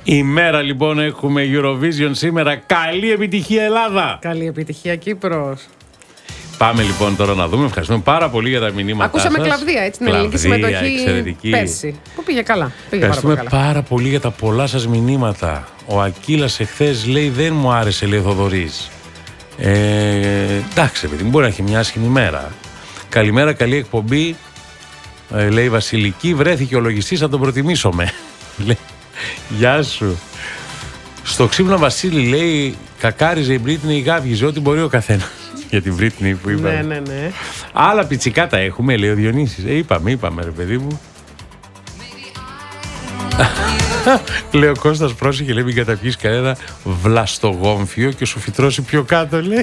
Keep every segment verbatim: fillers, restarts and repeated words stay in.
Ημέρα λοιπόν έχουμε Eurovision σήμερα. Καλή επιτυχία Ελλάδα! Καλή επιτυχία Κύπρος. Πάμε λοιπόν τώρα να δούμε. Ευχαριστούμε πάρα πολύ για τα μηνύματά Ακούσαμε σας. κλαβδία, έτσι, την ελληνική συμμετοχή εξαιρετική. πέρσι. Που πήγε καλά. Πήγε Ευχαριστούμε πάρα, πολύ πάρα πολύ για τα πολλά σας μηνύματα. Ο Ακύλας εχθές λέει δεν μου άρεσε, λέει ο Θοδωρής. Ε, εντάξει, παιδί, μπορεί να έχει μια άσχημη μέρα. Καλημέρα, καλή εκπομπή. Ε, λέει η Βασιλική, βρέθηκε ο λογιστής, θα τον προτιμήσουμε. Γεια σου. Στο ξύπνο Βασίλη λέει κακάριζε η Μπρίτνεϊ, γάβγιζε ό,τι μπορεί ο καθένας. Για την Μπρίτνεϊ που είπαμε. Ναι, ναι, ναι. Άλλα πιτσικάτα έχουμε, λέει ο Διονύσης. Ε, είπαμε, είπαμε ρε παιδί μου. Λέει ο Κώστας, πρόσεχε, λέει μην καταπιείς κανένα βλαστογόμφιο και σου φυτρώσει πιο κάτω, λέει.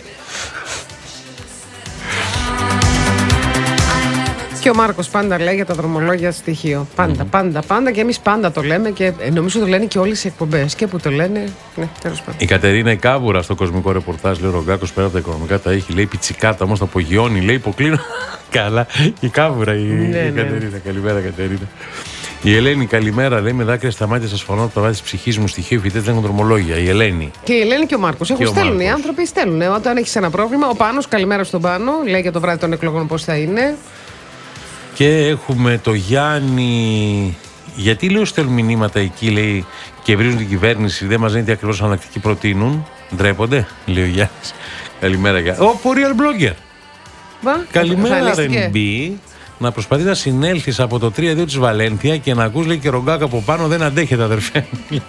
Και ο Μάρκος πάντα λέει για τα δρομολόγια στοιχείο. Πάντα, mm. πάντα, πάντα και εμείς πάντα το λέμε και νομίζω το λένε και όλες οι εκπομπές. Και που το λένε, ναι, τέλος πάντων. Η Κατερίνα η Κάβουρα στο κοσμικό ρεπορτάζ, λέει ο Ρογκάκος, πέρα από τα οικονομικά τα έχει, λέει πιτσικάτα όμως τα απογειώνει, λέει υποκλίνω. Καλά, η Κάβουρα η, ναι, η ναι. Κατερίνα. Καλημέρα, Κατερίνα. Η Ελένη, καλημέρα, λέει με δάκρυα στα μάτια σας φωνώ από τα βάθη της ψυχής μου στοιχείο, οι φοιτητές δεν έχουν δρομολόγια. Η Ελένη. Και η Ελένη και ο Μάρκος. Έχουν στέλνουν, οι άνθρωποι στέλνουν. Όταν έχεις ένα πρόβλημα, ο Πάνος, καλημέρα στον Πάνο, λέει για το βράδυ των εκλογών πώς θα είναι. Και έχουμε το Γιάννη. Γιατί λέω στέλνουν μηνύματα εκεί, λέει, και βρίζουν την κυβέρνηση, δεν μας λένε τι ακριβώς ανακτική προτείνουν. Ντρέπονται, λέει ο Γιάννης. Καλημέρα, Γιάννη. Ω, real blogger. Μπα, καλημέρα, Ρενμπί. Να προσπαθεί να συνέλθεις από το τρία δύο της Βαλένθια και να ακούς, λέει, και Ρογκάκα από πάνω, δεν αντέχεται, αδερφέ.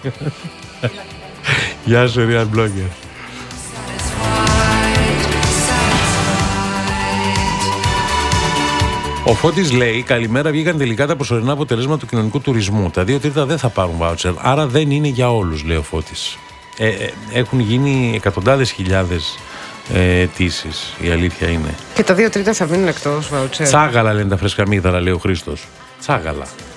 Γεια σου, real blogger. Ο Φώτης λέει: καλημέρα, βγήκαν τελικά τα προσωρινά αποτελέσματα του κοινωνικού τουρισμού. Τα δύο τρίτα δεν θα πάρουν βάουτσερ, άρα δεν είναι για όλους, λέει ο Φώτης. Ε, ε, έχουν γίνει εκατοντάδες χιλιάδες ε, αιτήσεις, η αλήθεια είναι. Και τα δύο τρίτα θα μείνουν εκτός βάουτσερ. Τσάγαλα λένε τα φρέσκα μύγδαλα, λέει ο Χρήστος. Τσάγαλα.